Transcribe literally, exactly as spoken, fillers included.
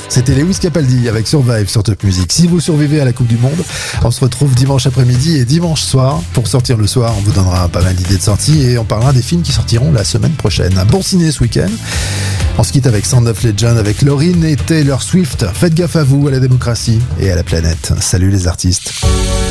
C'était Lewis Capaldi avec Survive sur Top Music. Si vous survivez à la Coupe du Monde, on se retrouve dimanche après-midi et dimanche soir. Pour sortir le soir, on vous donnera pas mal d'idées de sorties et on parlera des films qui sortiront la semaine prochaine. Un bon ciné ce week-end. On se quitte avec Sound of Legend, avec Lauryn et Taylor Swift. Faites gaffe à vous, à la démocratie et à la planète. Salut les artistes.